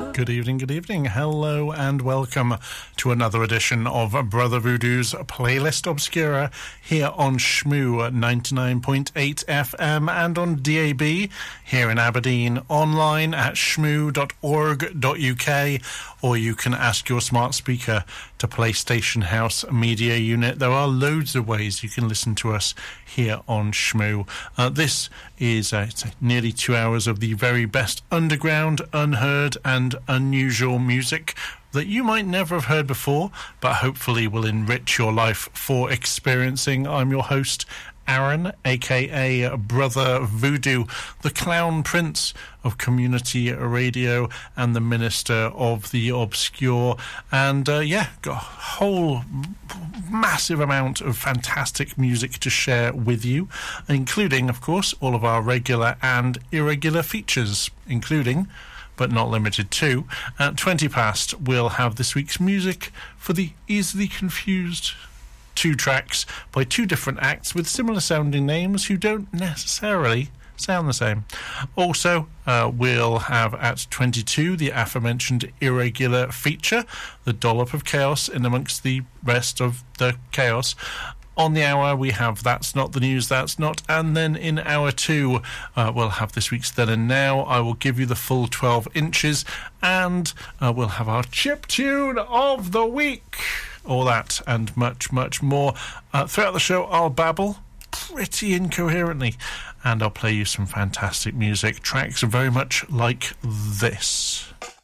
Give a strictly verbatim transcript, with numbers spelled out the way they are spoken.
Good evening, good evening. Hello and welcome to another edition of Brother Voodoo's Playlist Obscura here on Shmoo ninety-nine point eight F M and on D A B here in Aberdeen, online at shmoo dot org dot U K, or you can ask your smart speaker to play Station House Media Unit. There are loads of ways you can listen to us here on Shmoo. Uh, this is uh, it's nearly two hours of the very best underground, unheard and unusual music that you might never have heard before, but hopefully will enrich your life for experiencing. I'm your host, Aaron, aka Brother Voodoo, the Clown Prince of community radio and the Minister of the Obscure. And uh, yeah, got a whole massive amount of fantastic music to share with you, including, of course, all of our regular and irregular features, including, but not limited to, at twenty past, we'll have this week's music for the easily confused. Two tracks by two different acts with similar sounding names who don't necessarily sound the same. Also, uh, we'll have at twenty-two the aforementioned irregular feature, the dollop of chaos in amongst the rest of the chaos. On the hour, we have That's Not the News, That's Not. And then in hour two, uh, we'll have this week's Then and Now. I will give you the full twelve inches. And uh, we'll have our chip tune of the week. All that and much, much more. Uh, throughout the show, I'll babble pretty incoherently. And I'll play you some fantastic music. Tracks very much like this.